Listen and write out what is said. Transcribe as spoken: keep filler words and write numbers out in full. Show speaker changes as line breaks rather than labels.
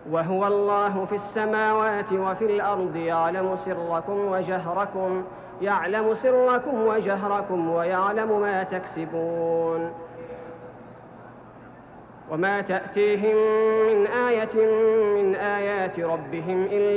وهو الله في السماوات وفي الأرض يعلم سركم وجهركم يعلم سركم وجهركم ويعلم ما تكسبون وما تأتيهم من آية من آيات ربهم إلا